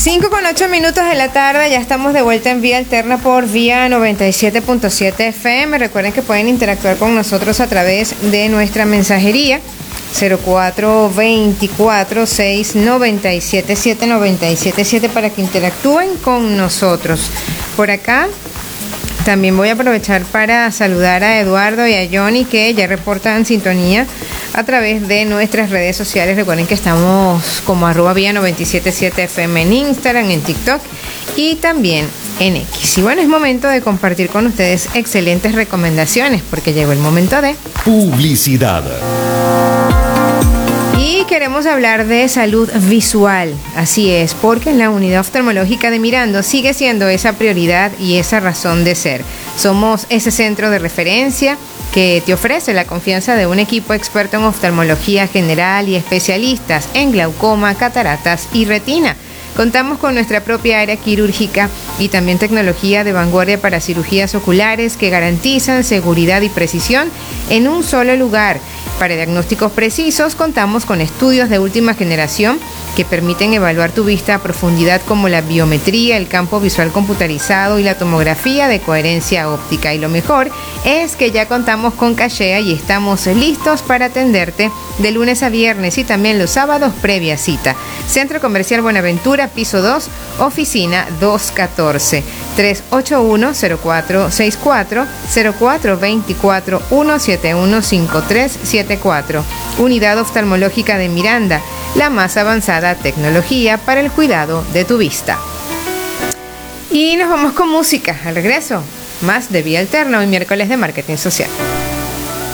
5:08 de la tarde, ya estamos de vuelta en Vía Alterna por Vía 97.7 FM. Recuerden que pueden interactuar con nosotros a través de nuestra mensajería 0424-697-7977 para que interactúen con nosotros. Por acá también voy a aprovechar para saludar a Eduardo y a Johnny, que ya reportan sintonía a través de nuestras redes sociales. Recuerden que estamos como @vía977fm en Instagram, en TikTok y también en X. Y bueno, es momento de compartir con ustedes excelentes recomendaciones, porque llegó el momento de publicidad. Y queremos hablar de salud visual, así es, porque en la unidad oftalmológica de Mirando sigue siendo esa prioridad y esa razón de ser. Somos ese centro de referencia que te ofrece la confianza de un equipo experto en oftalmología general y especialistas en glaucoma, cataratas y retina. Contamos con nuestra propia área quirúrgica y también tecnología de vanguardia para cirugías oculares que garantizan seguridad y precisión en un solo lugar. Para diagnósticos precisos, contamos con estudios de última generación que permiten evaluar tu vista a profundidad, como la biometría, el campo visual computarizado y la tomografía de coherencia óptica. Y lo mejor es que ya contamos con cachea y estamos listos para atenderte de lunes a viernes y también los sábados previa cita. Centro Comercial Buenaventura, piso 2, oficina 214, 381-0464, 0424-171-5374. Unidad Oftalmológica de Miranda, la más avanzada tecnología para el cuidado de tu vista. Y nos vamos con música. Al regreso, más de Vía Alterna, hoy miércoles de Marketing Social.